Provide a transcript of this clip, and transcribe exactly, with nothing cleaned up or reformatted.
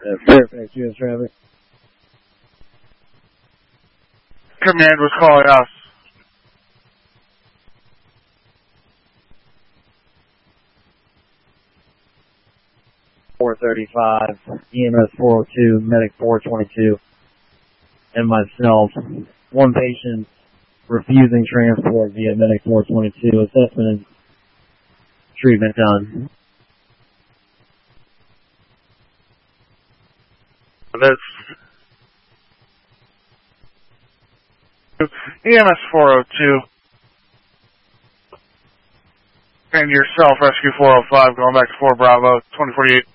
Uh, Fairfax, U S traffic. Command was calling us. four thirty-five, E M S four oh two, medic four twenty-two, and myself. One patient refusing transport via medic four twenty-two. Assessment and treatment done. That's E M S four oh two. And yourself, Rescue four oh five, going back to four Bravo, twenty forty-eight.